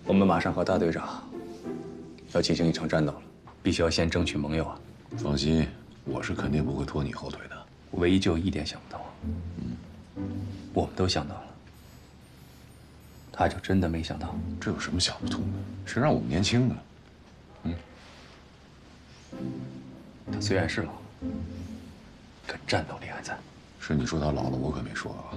我们马上和大队长要进行一场战斗了，必须要先争取盟友啊！ 放心，我是肯定不会拖你后腿的。 我唯一就有一点想不到，我们都想到了，他就真的没想到。 这有什么想不通的？谁让我们年轻呢？ 他虽然是老，可战斗力还在。 是你说他老了，我可没说啊。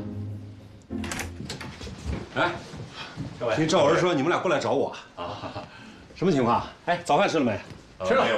哎，听赵文说你们俩过来找我啊？什么情况？哎，早饭吃了没？ 吃了。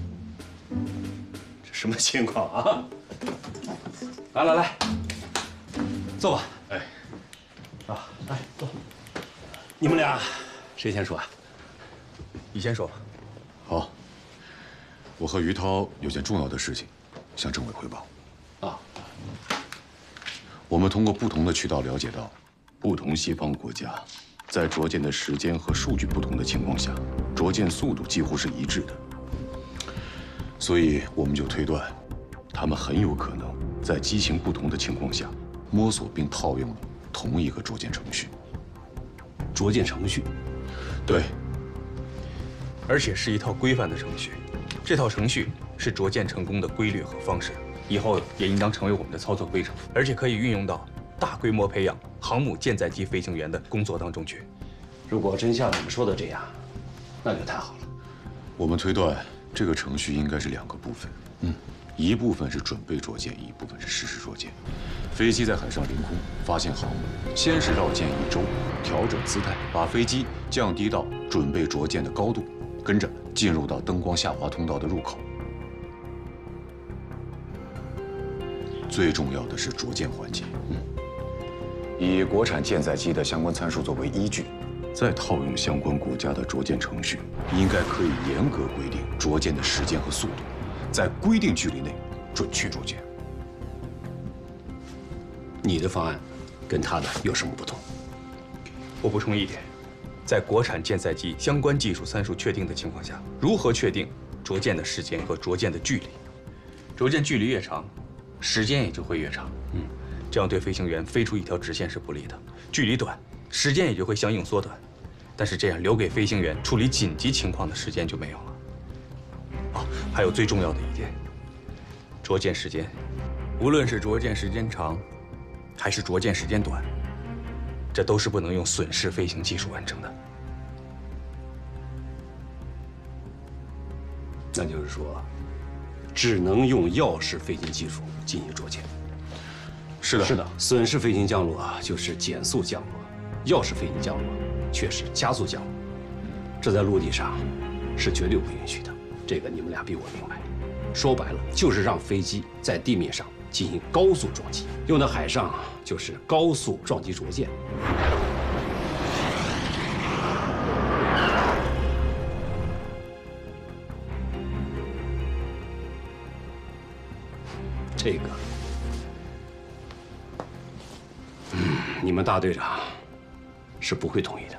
这什么情况啊？来，坐吧。 哎， 来坐。你们俩谁先说啊？ 你先说吧。 好，我和于涛有件重要的事情向政委汇报。 啊， 我们通过不同的渠道了解到，不同西方国家在着舰的时间和数据不同的情况下，着舰速度几乎是一致的。所以我们就推断，他们很有可能在机型不同的情况下，摸索并套用了同一个着舰程序。 着舰程序？ 对， 而且是一套规范的程序。这套程序是着舰成功的规律和方式，以后也应当成为我们的操作规程，而且可以运用到大规模培养航母舰载机飞行员的工作当中去。 如果真像你们说的这样，那就太好了。 我们推断这个程序应该是2个部分，一部分是准备着舰，一部分是实施着舰。飞机在海上凌空发现航母，先是绕舰1周，调整姿态，把飞机降低到准备着舰的高度，跟着进入到灯光下滑通道的入口。最重要的是着舰环节，以国产舰载机的相关参数作为依据，再套用相关国家的着舰程序，应该可以严格规定着舰的时间和速度，在规定距离内准确着舰。 你的方案跟他的有什么不同？ 我补充一点，在国产舰载机相关技术参数确定的情况下，如何确定着舰的时间和着舰的距离？着舰距离越长，时间也就会越长。这样对飞行员飞出一条直线是不利的。距离短，时间也就会相应缩短。但是这样留给飞行员处理紧急情况的时间就没有了。哦，还有最重要的一点，着舰时间，无论是着舰时间长，还是着舰时间短，这都是不能用损失飞行技术完成的。 那就是说，只能用钥匙飞行技术进行着舰。 是的， 是的，损失飞行降落就是减速降落，钥匙飞行降落却是加速降落，这在陆地上是绝对不允许的。这个你们俩比我明白。说白了，就是让飞机在地面上进行高速撞击，用在海上就是高速撞击着舰。这个，你们大队长是不会同意的。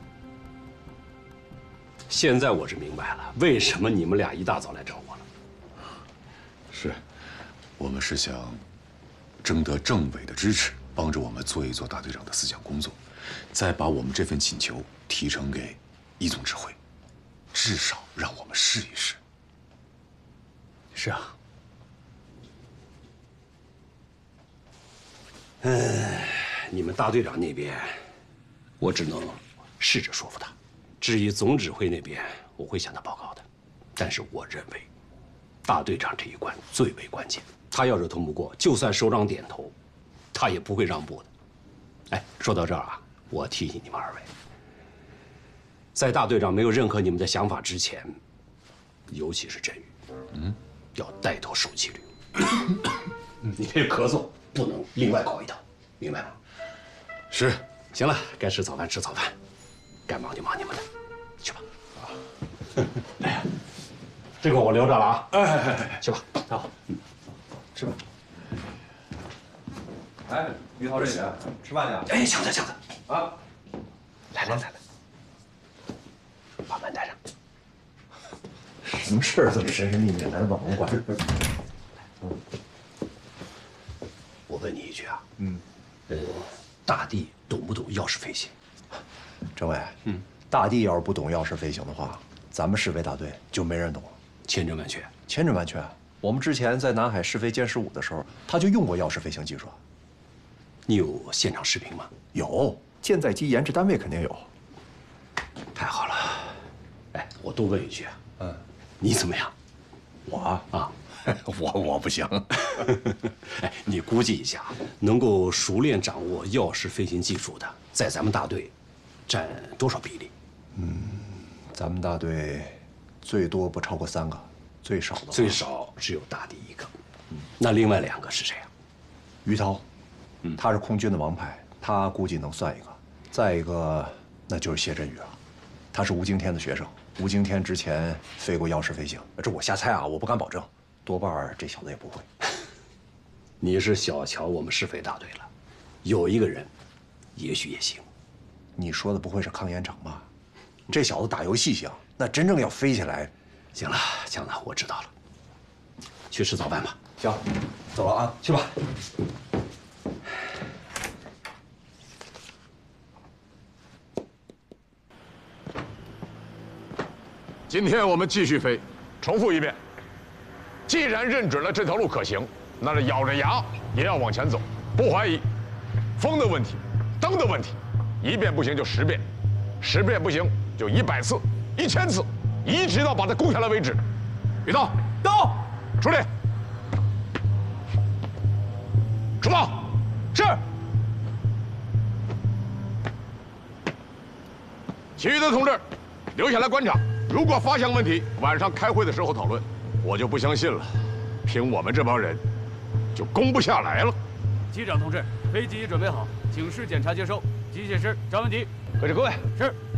现在我是明白了，为什么你们俩一大早来找我了。 是，我们是想征得政委的支持，帮着我们做一做大队长的思想工作，再把我们这份请求提呈给一总指挥，至少让我们试一试。 是啊。 你们大队长那边，我只能试着说服他。至于总指挥那边，我会向他报告的。但是我认为，大队长这一关最为关键。他要是通不过，就算首长点头，他也不会让步的。哎，说到这儿啊，我提醒你们二位，在大队长没有任何你们的想法之前，尤其是振宇，要带头守纪律。你这咳嗽不能另外搞一套，明白吗？ 是。 行了，该吃早饭吃早饭，该忙就忙你们的，去吧。哎呀，这个我留着了啊。哎，去吧。好，吃吧。 哎，于涛这人吃饭去？ 哎，抢着啊！ 来，把门带上。 什么事儿这么神神秘秘，来把门关上？ 我问你一句啊，大地懂不懂钥匙飞行？ 政委， 大地要是不懂钥匙飞行的话，咱们试飞大队就没人懂了。 千真万确。 千真万确。我们之前在南海试飞歼15的时候，他就用过钥匙飞行技术。 你有现场视频吗？ 有，舰载机研制单位肯定有。 太好了。哎，我多问一句啊，你怎么样？ 我啊， 我不行。 哎，你估计一下，能够熟练掌握钥匙飞行技术的，在咱们大队占多少比例？ 咱们大队最多不超过3个，最少的话最少只有大地1个。那另外2个是谁啊？ 于涛，他是空军的王牌，他估计能算一个。再一个，那就是谢振宇了，他是吴京天的学生，吴京天之前飞过钥匙飞行，这我瞎猜啊，我不敢保证，多半这小子也不会。 你是小瞧我们试飞大队了，有一个人，也许也行。 你说的不会是康延成吧？这小子打游戏行，那真正要飞起来， 行了，强子，我知道了，去吃早饭吧。 行，走了啊，去吧。 今天我们继续飞，重复一遍。既然认准了这条路可行，那是咬着牙也要往前走，不怀疑。风的问题，灯的问题，1遍不行就10遍，10遍不行就100次、1000次，一直到把它攻下来为止。宇涛，到，出列，出发。是。其余的同志留下来观察。如果发现问题，晚上开会的时候讨论。我就不相信了，凭我们这帮人，就攻不下来了。 机长同志，飞机已准备好，请示检查接收。机械师张文迪， 各位， 是。